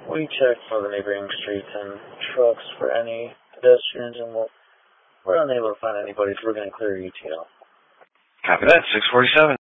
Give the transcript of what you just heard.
We checked for the neighboring streets and trucks for any pedestrians, and we're unable to find anybody, so we're going to clear ETL. Copy that, 647.